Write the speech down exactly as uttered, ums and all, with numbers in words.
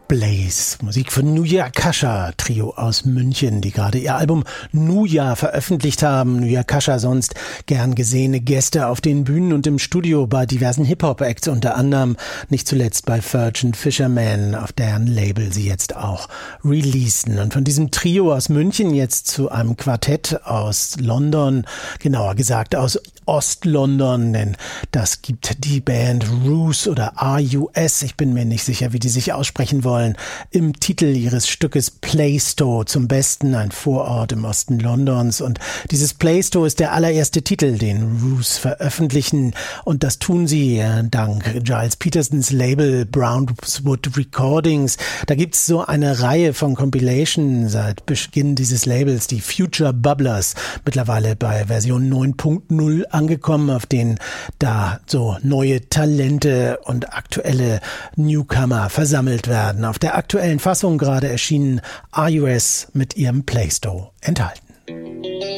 Blaze, Musik von Nuja Kascha, Trio aus München, die gerade ihr Album Nuja veröffentlicht haben. Nuja Kascha, sonst gern gesehene Gäste auf den Bühnen und im Studio bei diversen Hip-Hop-Acts, unter anderem nicht zuletzt bei Virgin Fisherman, auf deren Label sie jetzt auch releasen. Und von diesem Trio aus München jetzt zu einem Quartett aus London, genauer gesagt aus Ost-London, denn das gibt die Band Ruse oder R U S, ich bin mir nicht sicher, wie die sich aussprechen wollen, im Titel ihres Stückes Plaistow zum Besten, ein Vorort im Osten Londons. Und dieses Plaistow ist der allererste Titel, den Ruse veröffentlichen. Und das tun sie äh, dank Giles Petersons Label Brownswood Recordings. Da gibt's so eine Reihe von Compilations seit Beginn dieses Labels, die Future Bubblers, mittlerweile bei Version neun Punkt null angekommen, auf denen da so neue Talente und aktuelle Newcomer versammelt werden. Auf der aktuellen Fassung gerade erschienen R U S mit ihrem Plaistow enthalten.